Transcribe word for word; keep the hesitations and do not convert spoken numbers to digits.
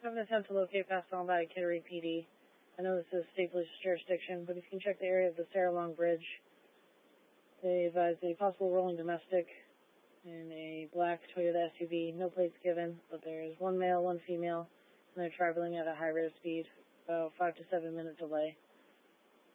have an attempt to locate passed on by Kittery P D. I know this is state police jurisdiction, but if you can check the area of the Sarah Long Bridge, they advised a possible rolling domestic in a black Toyota S U V. No plates given, but there is one male, one female, and they're traveling at a high rate of speed, about five to seven minute delay.